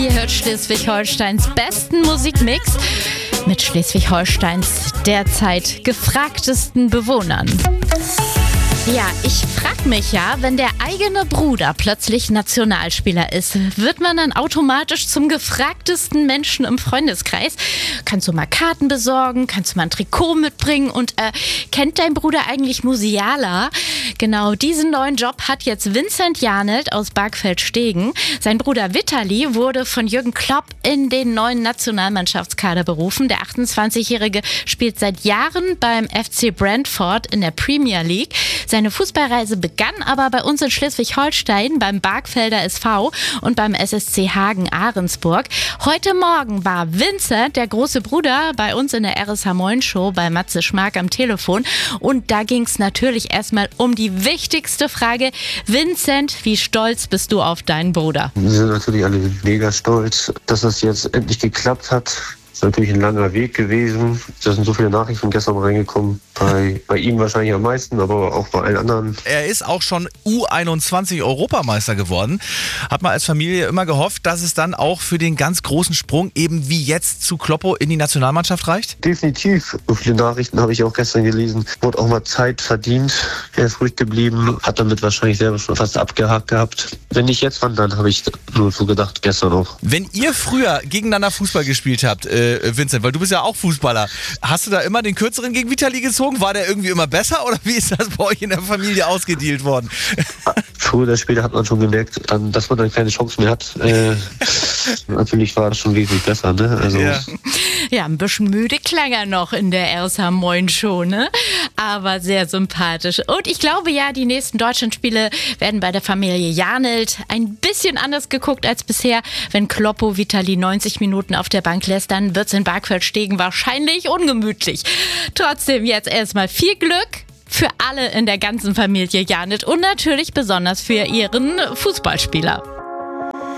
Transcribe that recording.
Ihr hört Schleswig-Holsteins besten Musikmix mit Schleswig-Holsteins derzeit gefragtesten Bewohnern. Ja, ich frag mich ja, wenn der eigene Bruder plötzlich Nationalspieler ist, wird man dann automatisch zum gefragtesten Menschen im Freundeskreis? Kannst du mal Karten besorgen? Kannst du mal ein Trikot mitbringen? Und kennt dein Bruder eigentlich Musiala? Genau diesen neuen Job hat jetzt Vincent Janelt aus Bargfeld-Stegen. Sein Bruder Vitali wurde von Jürgen Klopp in den neuen Nationalmannschaftskader berufen. Der 28-Jährige spielt seit Jahren beim FC Brentford in der Premier League. Seine Fußballreise begann aber bei uns in Schleswig-Holstein beim Bargfelder SV und beim SSC Hagen-Ahrensburg. Heute Morgen war Vincent, der große Bruder, bei uns in der RSH Moin Show bei Matze Schmark am Telefon. Und da ging es natürlich erstmal um die wichtigste Frage. Vincent, wie stolz bist du auf deinen Bruder? Wir sind natürlich alle mega stolz, dass das jetzt endlich geklappt hat. Das ist natürlich ein langer Weg gewesen. Da sind so viele Nachrichten gestern reingekommen. Bei ihm wahrscheinlich am meisten, aber auch bei allen anderen. Er ist auch schon U21-Europameister geworden. Hat man als Familie immer gehofft, dass es dann auch für den ganz großen Sprung eben wie jetzt zu Kloppo in die Nationalmannschaft reicht? Definitiv. So viele Nachrichten habe ich auch gestern gelesen. Wurde auch mal Zeit verdient. Er ist ruhig geblieben. Hat damit wahrscheinlich selber schon fast abgehakt gehabt. Wenn nicht jetzt, wann dann, habe ich nur so gedacht, gestern auch. Wenn ihr früher gegeneinander Fußball gespielt habt, Vincent, weil du bist ja auch Fußballer, hast du da immer den Kürzeren gegen Vitali gezogen? War der irgendwie immer besser oder wie ist das bei euch in der Familie ausgedealt worden? Früher oder später hat man schon gemerkt, dass man dann keine Chance mehr hat. Natürlich war das schon wesentlich besser, ne? Also Ja, ein bisschen müde klang er noch in der RSH Moin Show, ne? Aber sehr sympathisch. Und ich glaube ja, die nächsten Deutschlandspiele werden bei der Familie Janelt ein bisschen anders geguckt als bisher. Wenn Kloppo Vitali 90 Minuten auf der Bank lässt, dann wird es in Bargfeld-Stegen wahrscheinlich ungemütlich. Trotzdem jetzt erstmal viel Glück für alle in der ganzen Familie Janelt und natürlich besonders für ihren Fußballspieler.